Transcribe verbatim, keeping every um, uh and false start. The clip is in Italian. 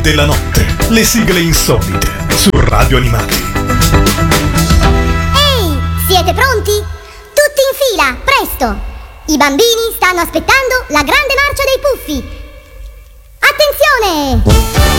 della notte, le sigle insolite su Radio Animati. Ehi, siete pronti? Tutti in fila, presto! I bambini stanno aspettando la grande marcia dei puffi. Attenzione!